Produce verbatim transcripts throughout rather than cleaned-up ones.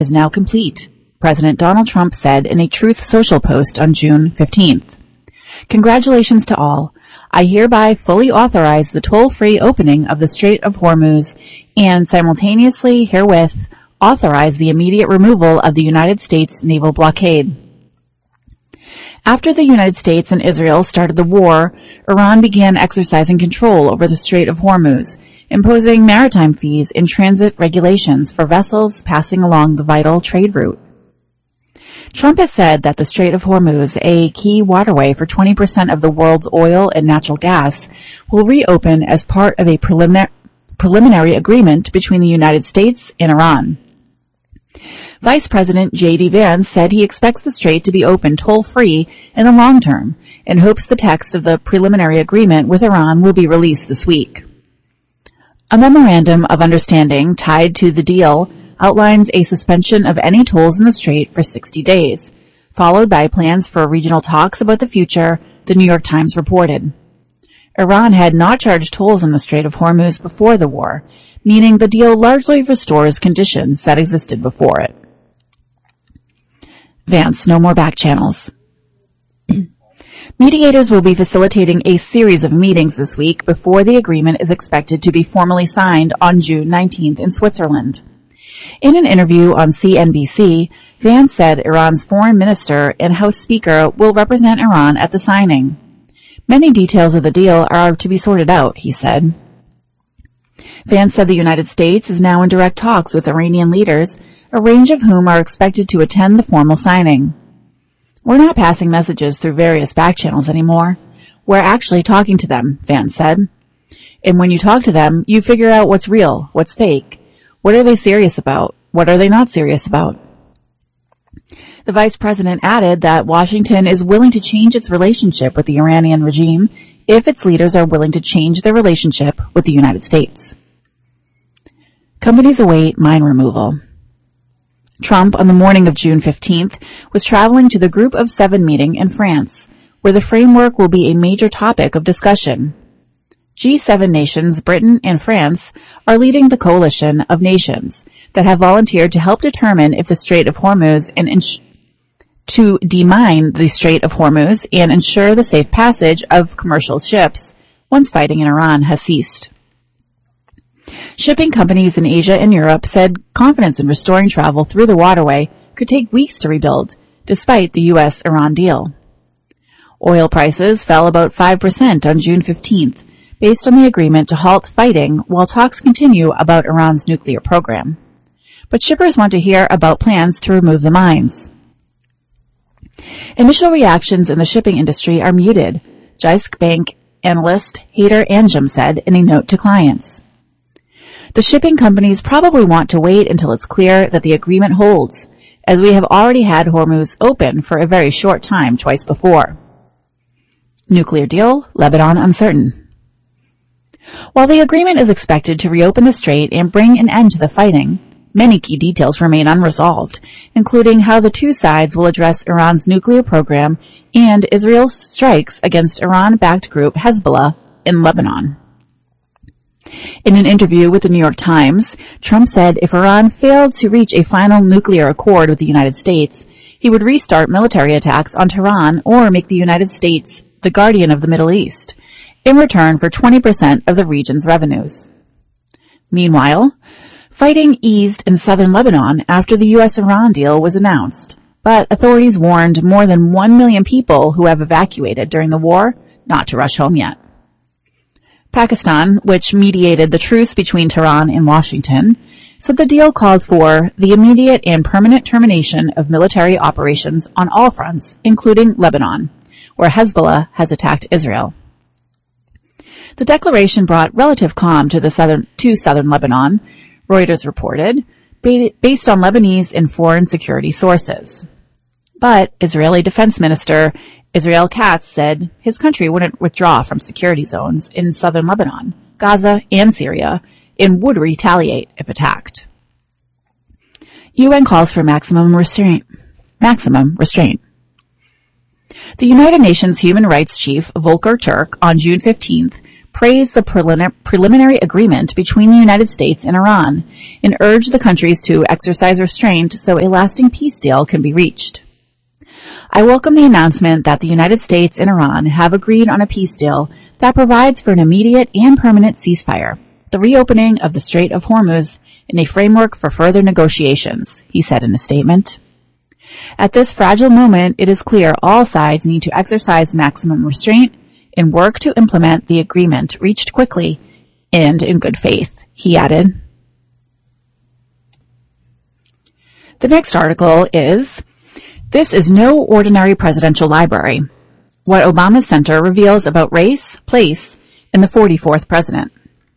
is now complete, President Donald Trump said in a Truth Social post on June fifteenth. Congratulations to all. I hereby fully authorize the toll-free opening of the Strait of Hormuz and simultaneously herewith authorize the immediate removal of the United States naval blockade. After the United States and Israel started the war, Iran began exercising control over the Strait of Hormuz, imposing maritime fees and transit regulations for vessels passing along the vital trade route. Trump has said that the Strait of Hormuz, a key waterway for twenty percent of the world's oil and natural gas, will reopen as part of a preliminary, preliminary agreement between the United States and Iran. Vice President J D Vance said he expects the strait to be open toll-free in the long term and hopes the text of the preliminary agreement with Iran will be released this week. A memorandum of understanding tied to the deal outlines a suspension of any tolls in the strait for sixty days, followed by plans for regional talks about the future, the New York Times reported. Iran had not charged tolls in the Strait of Hormuz before the war, meaning the deal largely restores conditions that existed before it. Vance, no more back channels. Mediators will be facilitating a series of meetings this week before the agreement is expected to be formally signed on June nineteenth in Switzerland. In an interview on C N B C, Vance said Iran's foreign minister and House Speaker will represent Iran at the signing. Many details of the deal are to be sorted out, he said. Vance said the United States is now in direct talks with Iranian leaders, a range of whom are expected to attend the formal signing. We're not passing messages through various back channels anymore. We're actually talking to them, Vance said. And when you talk to them, you figure out what's real, what's fake. What are they serious about? What are they not serious about? The vice president added that Washington is willing to change its relationship with the Iranian regime if its leaders are willing to change their relationship with the United States. Companies await mine removal. Trump, on the morning of June fifteenth, was traveling to the Group of Seven meeting in France, where the framework will be a major topic of discussion. G seven nations, Britain and France, are leading the coalition of nations that have volunteered to help determine if the Strait of Hormuz and ins- to demine the Strait of Hormuz and ensure the safe passage of commercial ships once fighting in Iran has ceased. Shipping companies in Asia and Europe said confidence in restoring travel through the waterway could take weeks to rebuild, despite the U S Iran deal. Oil prices fell about five percent on June fifteenth, based on the agreement to halt fighting while talks continue about Iran's nuclear program. But shippers want to hear about plans to remove the mines. Initial reactions in the shipping industry are muted, Jyske Bank analyst Haider Anjem said in a note to clients. The shipping companies probably want to wait until it's clear that the agreement holds, as we have already had Hormuz open for a very short time twice before. Nuclear deal, Lebanon uncertain. While the agreement is expected to reopen the strait and bring an end to the fighting, many key details remain unresolved, including how the two sides will address Iran's nuclear program and Israel's strikes against Iran-backed group Hezbollah in Lebanon. In an interview with the New York Times, Trump said if Iran failed to reach a final nuclear accord with the United States, he would restart military attacks on Tehran or make the United States the guardian of the Middle East, in return for twenty percent of the region's revenues. Meanwhile, fighting eased in southern Lebanon after the U S Iran deal was announced, but authorities warned more than one million people who have evacuated during the war not to rush home yet. Pakistan, which mediated the truce between Tehran and Washington, said the deal called for the immediate and permanent termination of military operations on all fronts, including Lebanon, where Hezbollah has attacked Israel. The declaration brought relative calm to the southern to southern Lebanon, Reuters reported, based on Lebanese and foreign security sources. But Israeli Defense Minister Israel Katz said his country wouldn't withdraw from security zones in southern Lebanon, Gaza, and Syria, and would retaliate if attacked. U N calls for maximum restraint. Maximum restraint. The United Nations Human Rights Chief Volker Turk on June fifteenth praised the prelim- preliminary agreement between the United States and Iran and urged the countries to exercise restraint so a lasting peace deal can be reached. I welcome the announcement that the United States and Iran have agreed on a peace deal that provides for an immediate and permanent ceasefire, the reopening of the Strait of Hormuz, and a framework for further negotiations, he said in a statement. At this fragile moment, it is clear all sides need to exercise maximum restraint and work to implement the agreement reached quickly and in good faith, he added. The next article is, "This is no ordinary presidential library. What Obama's Center reveals about race, place, and the forty-fourth president."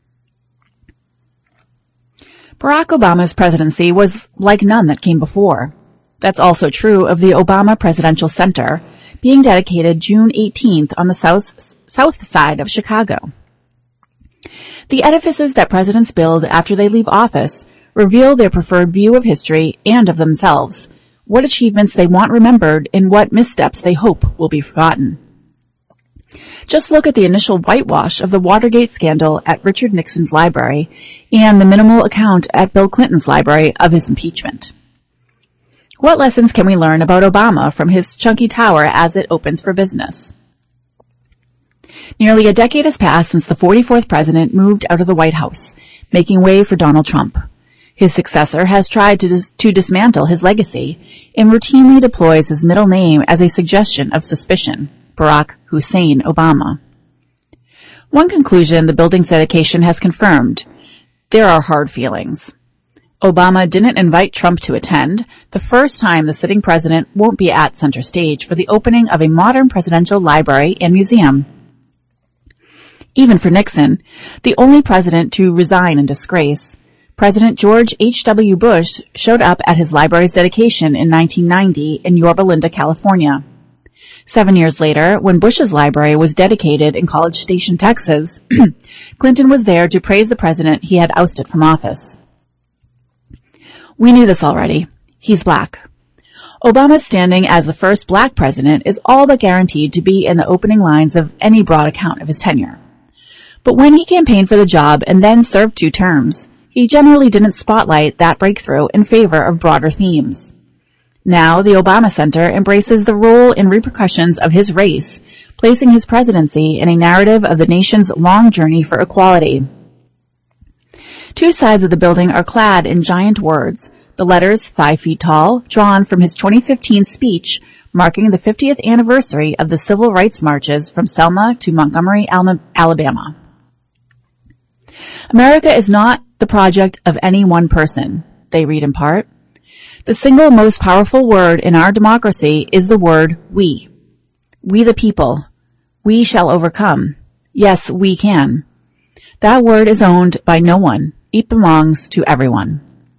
Barack Obama's presidency was like none that came before. That's also true of the Obama Presidential Center, being dedicated June eighteenth on the south, south side of Chicago. The edifices that presidents build after they leave office reveal their preferred view of history and of themselves, what achievements they want remembered, and what missteps they hope will be forgotten. Just look at the initial whitewash of the Watergate scandal at Richard Nixon's library and the minimal account at Bill Clinton's library of his impeachment. What lessons can we learn about Obama from his chunky tower as it opens for business? Nearly a decade has passed since the forty-fourth president moved out of the White House, making way for Donald Trump. His successor has tried to, dis- to dismantle his legacy and routinely deploys his middle name as a suggestion of suspicion, Barack Hussein Obama. One conclusion the building's dedication has confirmed: there are hard feelings. Obama didn't invite Trump to attend, the first time the sitting president won't be at center stage for the opening of a modern presidential library and museum. Even for Nixon, the only president to resign in disgrace, President George H W Bush showed up at his library's dedication in nineteen ninety in Yorba Linda, California. Seven years later, when Bush's library was dedicated in College Station, Texas, Clinton was there to praise the president he had ousted from office. We knew this already. He's black. Obama's standing as the first black president is all but guaranteed to be in the opening lines of any broad account of his tenure. But when he campaigned for the job and then served two terms, he generally didn't spotlight that breakthrough in favor of broader themes. Now, the Obama Center embraces the role and repercussions of his race, placing his presidency in a narrative of the nation's long journey for equality. Two sides of the building are clad in giant words, the letters five feet tall, drawn from his twenty fifteen speech marking the fiftieth anniversary of the civil rights marches from Selma to Montgomery, Alabama. America is not the project of any one person, they read in part. The single most powerful word in our democracy is the word we. We the people. We shall overcome. Yes, we can. That word is owned by no one. It belongs to everyone.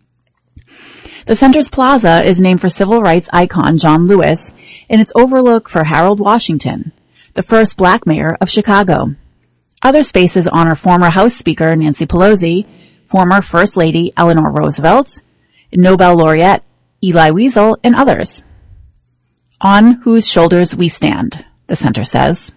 The center's plaza is named for civil rights icon John Lewis, and its overlook for Harold Washington, the first black mayor of Chicago. Other spaces honor former House Speaker Nancy Pelosi, former First Lady Eleanor Roosevelt, Nobel laureate Elie Wiesel, and others. On whose shoulders we stand, the center says.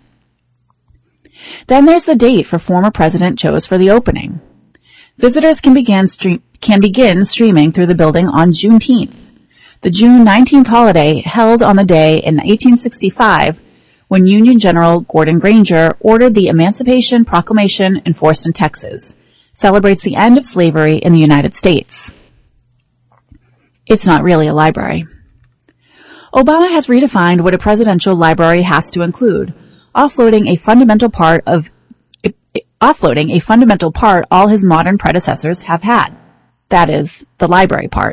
Then there's the date for former president chose for the opening. Visitors can begin stream, can begin streaming through the building on Juneteenth, the June nineteenth holiday held on the day in eighteen sixty-five when Union General Gordon Granger ordered the Emancipation Proclamation enforced in Texas, celebrates the end of slavery in the United States. It's not really a library. Obama has redefined what a presidential library has to include, offloading a fundamental part of offloading a fundamental part all his modern predecessors have had. That is, the library part.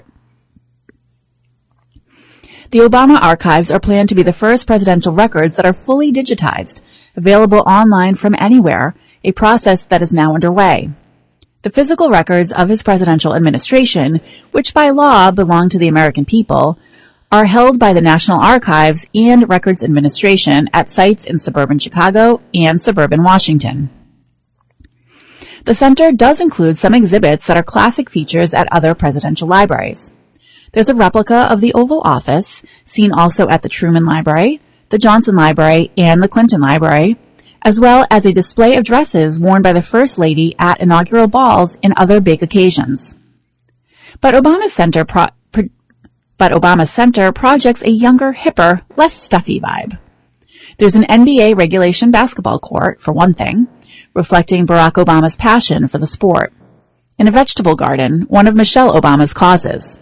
The Obama archives are planned to be the first presidential records that are fully digitized, available online from anywhere, a process that is now underway. The physical records of his presidential administration, which by law belong to the American people, are held by the National Archives and Records Administration at sites in suburban Chicago and suburban Washington. The center does include some exhibits that are classic features at other presidential libraries. There's a replica of the Oval Office, seen also at the Truman Library, the Johnson Library, and the Clinton Library, as well as a display of dresses worn by the First Lady at inaugural balls and other big occasions. But Obama's center, pro- pro- but Obama's center projects a younger, hipper, less stuffy vibe. There's an N B A regulation basketball court, for one thing, reflecting Barack Obama's passion for the sport, and a vegetable garden, one of Michelle Obama's causes.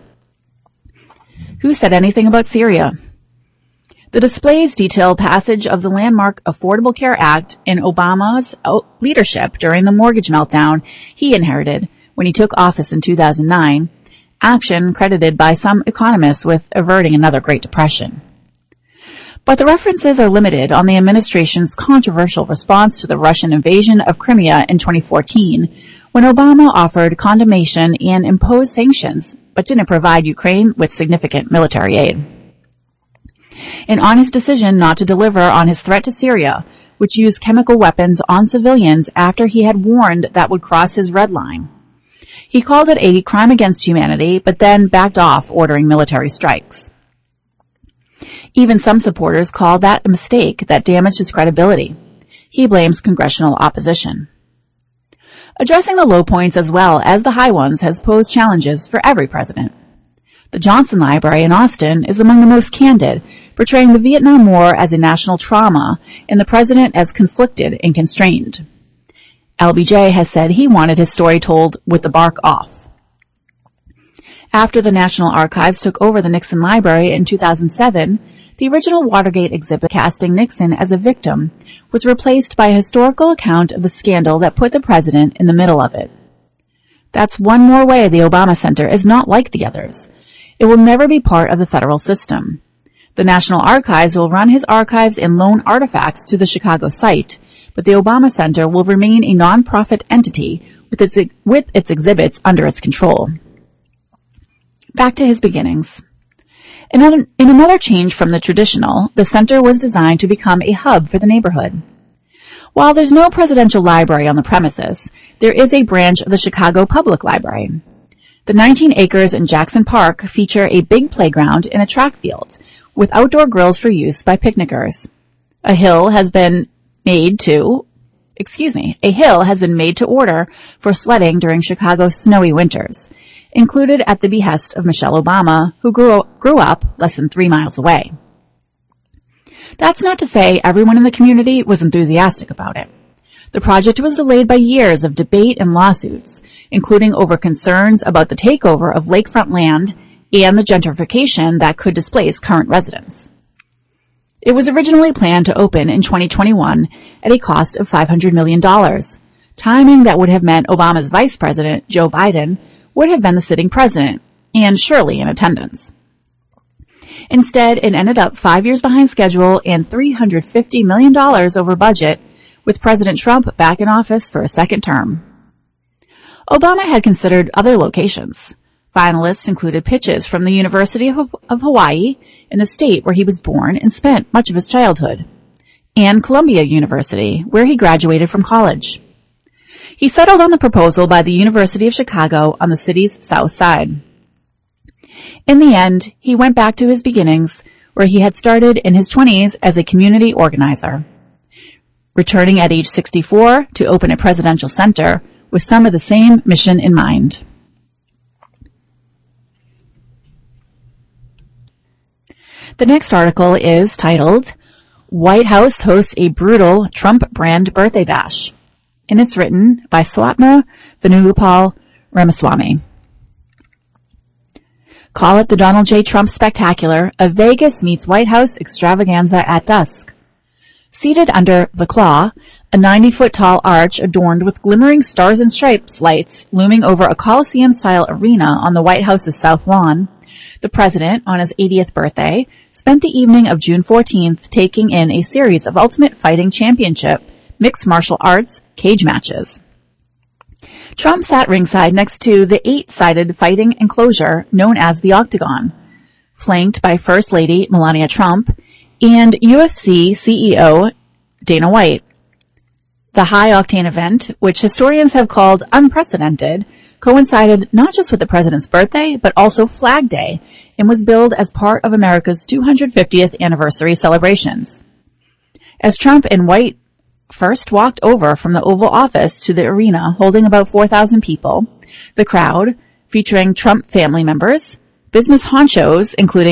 Who said anything about Syria? The displays detail passage of the landmark Affordable Care Act and Obama's leadership during the mortgage meltdown he inherited when he took office in two thousand nine, action credited by some economists with averting another Great Depression. But the references are limited on the administration's controversial response to the Russian invasion of Crimea in twenty fourteen, when Obama offered condemnation and imposed sanctions, but didn't provide Ukraine with significant military aid. And on his decision not to deliver on his threat to Syria, which used chemical weapons on civilians after he had warned that would cross his red line. He called it a crime against humanity, but then backed off ordering military strikes. Even some supporters call that a mistake that damaged his credibility. He blames congressional opposition. Addressing the low points as well as the high ones has posed challenges for every president. The Johnson Library in Austin is among the most candid, portraying the Vietnam War as a national trauma and the president as conflicted and constrained. L B J has said he wanted his story told with the bark off. After the National Archives took over the Nixon Library in two thousand seven, the original Watergate exhibit casting Nixon as a victim was replaced by a historical account of the scandal that put the president in the middle of it. That's one more way the Obama Center is not like the others. It will never be part of the federal system. The National Archives will run his archives and loan artifacts to the Chicago site, but the Obama Center will remain a nonprofit entity with its, with its exhibits under its control. Back to his beginnings. In another, in another change from the traditional, the center was designed to become a hub for the neighborhood. While there's no presidential library on the premises, there is a branch of the Chicago Public Library. The nineteen acres in Jackson Park feature a big playground and a track field, with outdoor grills for use by picnickers. A hill has been made to, excuse me, a hill has been made to order for sledding during Chicago's snowy winters, included at the behest of Michelle Obama, who grew, grew up less than three miles away. That's not to say everyone in the community was enthusiastic about it. The project was delayed by years of debate and lawsuits, including over concerns about the takeover of lakefront land and the gentrification that could displace current residents. It was originally planned to open in twenty twenty-one at a cost of five hundred million dollars, timing that would have meant Obama's vice president, Joe Biden, would have been the sitting president, and surely in attendance. Instead, it ended up five years behind schedule and three hundred fifty million dollars over budget, with President Trump back in office for a second term. Obama had considered other locations. Finalists included pitches from the University of, of Hawaii, in the state where he was born and spent much of his childhood, and Columbia University, where he graduated from college. He settled on the proposal by the University of Chicago on the city's south side. In the end, he went back to his beginnings, where he had started in his twenties as a community organizer, returning at age sixty-four to open a presidential center with some of the same mission in mind. The next article is titled, White House Hosts a Brutal Trump Brand Birthday Bash, and it's written by Swapna Venugopal Ramaswamy. Call it the Donald J. Trump Spectacular, a Vegas meets White House extravaganza at dusk. Seated under the Claw, a ninety-foot-tall arch adorned with glimmering stars and stripes lights looming over a Coliseum-style arena on the White House's south lawn, the president, on his eightieth birthday, spent the evening of June fourteenth taking in a series of Ultimate Fighting Championship mixed martial arts cage matches. Trump sat ringside next to the eight-sided fighting enclosure known as the Octagon, flanked by First Lady Melania Trump and U F C C E O Dana White. The high-octane event, which historians have called unprecedented, coincided not just with the president's birthday, but also Flag Day, and was billed as part of America's two hundred fiftieth anniversary celebrations. As Trump and White first walked over from the Oval Office to the arena holding about four thousand people. The crowd, featuring Trump family members, business honchos, including